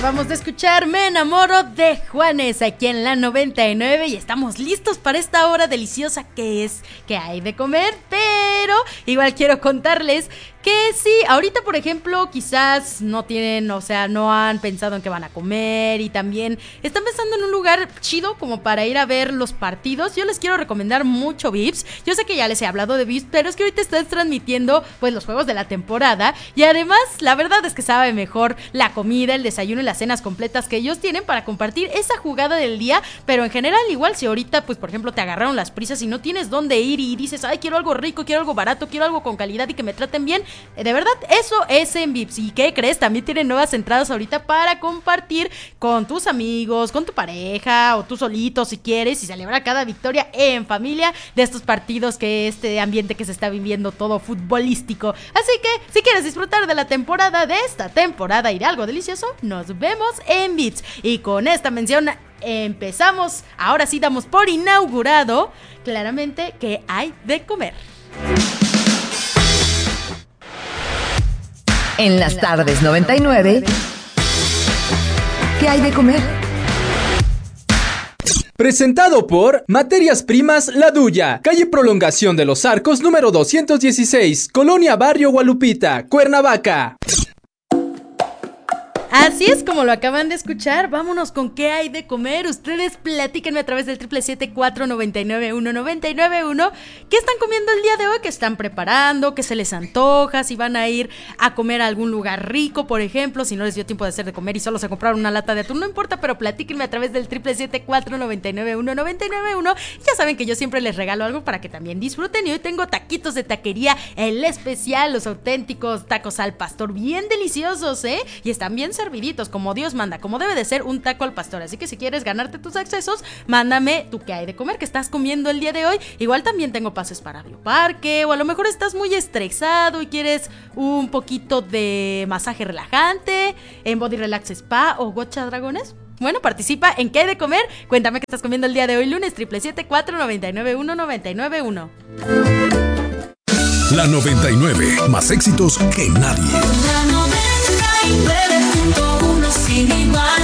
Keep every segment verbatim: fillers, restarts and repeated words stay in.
Vamos a escuchar Me Enamoro de Juanes aquí en la noventa y nueve y estamos listos para esta hora deliciosa que es que hay de comer, pero igual quiero contarles que sí, ahorita por ejemplo quizás no tienen, o sea, no han pensado en qué van a comer y también están pensando en un lugar chido como para ir a ver los partidos. Yo les quiero recomendar mucho Vips. Yo sé que ya les he hablado de Vips, pero es que ahorita están transmitiendo pues los juegos de la temporada y además la verdad es que sabe mejor la comida, el desayuno y las cenas completas que ellos tienen para compartir esa jugada del día, pero en general igual si ahorita pues por ejemplo te agarraron las prisas y no tienes dónde ir y dices, ay, quiero algo rico, quiero algo barato, quiero algo con calidad y que me traten bien, de verdad, eso es en Vips. ¿Y qué crees? También tienen nuevas entradas ahorita para compartir con tus amigos, con tu pareja o tú solito si quieres y celebrar cada victoria en familia de estos partidos, que este ambiente que se está viviendo todo futbolístico. Así que si quieres disfrutar de la temporada, de esta temporada y de algo delicioso, nos vemos en Vips. Y con esta mención empezamos, ahora sí damos por inaugurado claramente que hay de comer. En las tardes noventa y nueve, ¿qué hay de comer? Presentado por Materias Primas La Duya, calle Prolongación de los Arcos número doscientos dieciséis, Colonia Barrio Gualupita, Cuernavaca. Así es como lo acaban de escuchar. Vámonos con qué hay de comer. Ustedes platíquenme a través del siete siete siete, cuatro nueve nueve, uno nueve nueve uno qué están comiendo el día de hoy, qué están preparando, qué se les antoja, si van a ir a comer a algún lugar rico, por ejemplo, si no les dio tiempo de hacer de comer y solo se compraron una lata de atún, no importa, pero platíquenme a través del siete siete siete, cuatro nueve nueve, uno nueve nueve uno. Ya saben que yo siempre les regalo algo para que también disfruten y hoy tengo taquitos de taquería, el especial, los auténticos tacos al pastor, bien deliciosos, ¿eh? Y están bien serviditos, como Dios manda, como debe de ser un taco al pastor. Así que si quieres ganarte tus accesos, mándame tú qué hay de comer, que estás comiendo el día de hoy. Igual también tengo pases para Bioparque, o a lo mejor estás muy estresado y quieres un poquito de masaje relajante en Body Relax Spa o Gocha Dragones. Bueno, participa en qué hay de comer. Cuéntame qué estás comiendo el día de hoy, lunes, siete siete siete, cuatro nueve nueve uno, nueve nueve uno. La noventa y nueve, más éxitos que nadie. La noventa y nueve punto uno sin igual.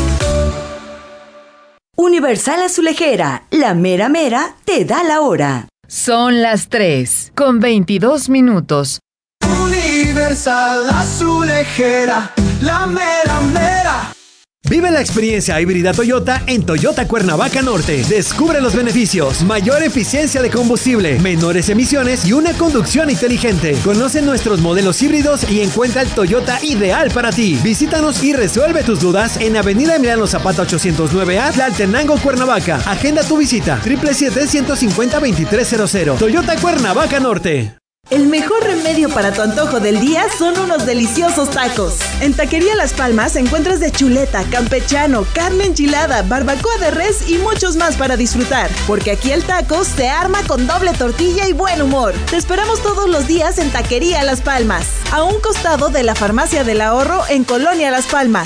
Universal Azulejera, la mera mera te da la hora. Son las tres con veintidós minutos. Universal Azulejera, la mera mera. Vive la experiencia híbrida Toyota en Toyota Cuernavaca Norte. Descubre los beneficios: mayor eficiencia de combustible, menores emisiones y una conducción inteligente. Conoce nuestros modelos híbridos y encuentra el Toyota ideal para ti. Visítanos y resuelve tus dudas en Avenida Emiliano Zapata ochocientos nueve A, Tlaltenango, Cuernavaca. Agenda tu visita, siete siete siete, uno cinco cero, dos tres cero cero. Toyota Cuernavaca Norte. El mejor remedio para tu antojo del día son unos deliciosos tacos. En Taquería Las Palmas encuentras de chuleta, campechano, carne enchilada, barbacoa de res y muchos más para disfrutar. Porque aquí el taco se arma con doble tortilla y buen humor. Te esperamos todos los días en Taquería Las Palmas, a un costado de la Farmacia del Ahorro en Colonia Las Palmas.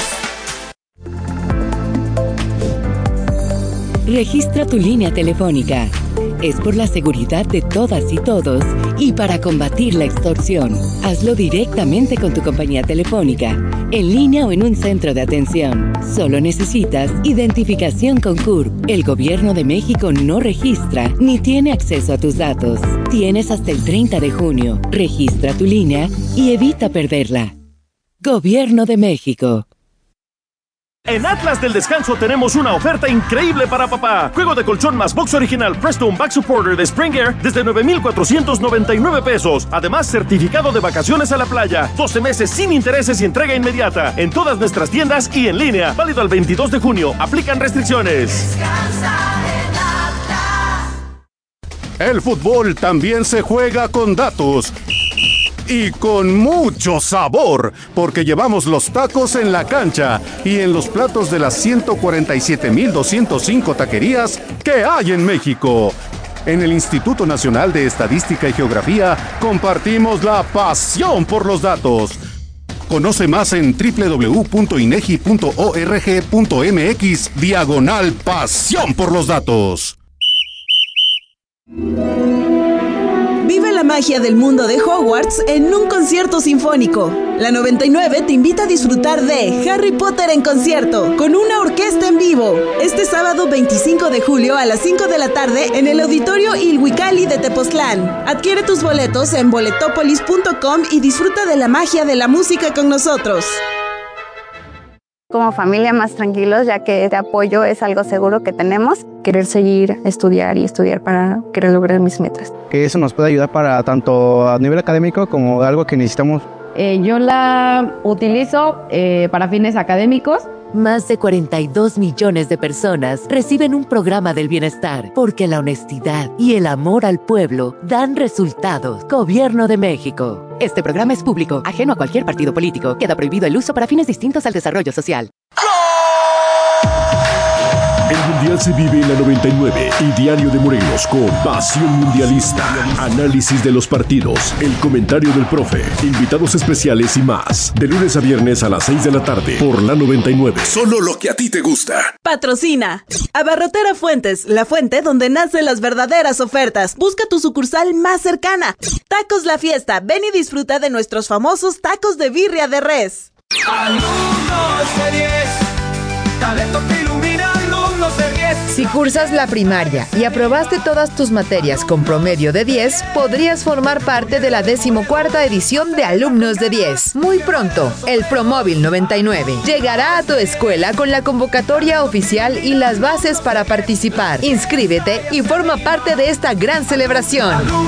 Registra tu línea telefónica. Es por la seguridad de todas y todos y para combatir la extorsión. Hazlo directamente con tu compañía telefónica, en línea o en un centro de atención. Solo necesitas identificación con C U R P. El Gobierno de México no registra ni tiene acceso a tus datos. Tienes hasta el treinta de junio. Registra tu línea y evita perderla. Gobierno de México. En Atlas del Descanso tenemos una oferta increíble para papá. Juego de colchón más box original Preston Back Supporter de Springer desde nueve mil cuatrocientos noventa y nueve pesos. Además, certificado de vacaciones a la playa. doce meses sin intereses y entrega inmediata. En todas nuestras tiendas y en línea. Válido al veintidós de junio. Aplican restricciones. Descansa en Atlas. El fútbol también se juega con datos. Y con mucho sabor, porque llevamos los tacos en la cancha y en los platos de las ciento cuarenta y siete mil doscientos cinco taquerías que hay en México. En el Instituto Nacional de Estadística y Geografía compartimos la pasión por los datos. Conoce más en doble u doble u doble u punto inegi punto org punto mx diagonal pasión por los datos. Vive la magia del mundo de Hogwarts en un concierto sinfónico. La noventa y nueve te invita a disfrutar de Harry Potter en concierto, con una orquesta en vivo. Este sábado veinticinco de julio a las cinco de la tarde en el Auditorio Ilhuicali de Tepoztlán. Adquiere tus boletos en boletopolis punto com y disfruta de la magia de la música con nosotros. Como familia más tranquilos, ya que este apoyo es algo seguro que tenemos. Querer seguir, estudiar y estudiar para querer lograr mis metas. Que eso nos puede ayudar para tanto a nivel académico como algo que necesitamos. Eh, yo la utilizo eh, para fines académicos. Más de cuarenta y dos millones de personas reciben un programa del bienestar porque la honestidad y el amor al pueblo dan resultados. Gobierno de México. Este programa es público, ajeno a cualquier partido político. Queda prohibido el uso para fines distintos al desarrollo social. El Mundial se vive en la noventa y nueve y Diario de Morelos con Pasión Mundialista. Análisis de los partidos, el comentario del profe, invitados especiales y más. De lunes a viernes a las seis de la tarde por la noventa y nueve. Solo lo que a ti te gusta. Patrocina Abarrotera Fuentes, la fuente donde nacen las verdaderas ofertas. Busca tu sucursal más cercana. Tacos La Fiesta, ven y disfruta de nuestros famosos tacos de birria de res. Alumnos de diez, talento que ilumina, alumnos de diez. Si cursas la primaria y aprobaste todas tus materias con promedio de diez, podrías formar parte de la decimocuarta edición de Alumnos de diez. Muy pronto, el Promóvil noventa y nueve llegará a tu escuela con la convocatoria oficial y las bases para participar. Inscríbete y forma parte de esta gran celebración.